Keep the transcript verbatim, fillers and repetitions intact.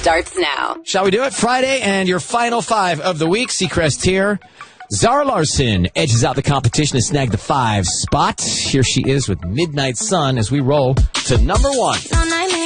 starts now. Shall we do it? Friday and your final five of the week. Seacrest here. Zara Larsson edges out the competition to snag the five spot. Here she is with Midnight Sun as we roll to number one.